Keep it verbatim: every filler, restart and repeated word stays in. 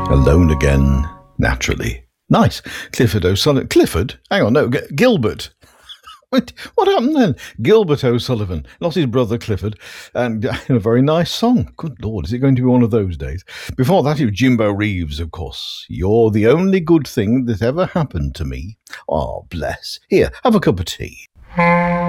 Alone Again, Naturally. Nice. Clifford O'Sullivan. Clifford? Hang on, no, G- Gilbert. What what happened then? Gilbert O'Sullivan, not his brother Clifford, and uh, a very nice song. Good Lord, is it going to be one of those days? Before that, you Jimbo Reeves, of course. You're the only good thing that ever happened to me. Oh, bless. Here, have a cup of tea.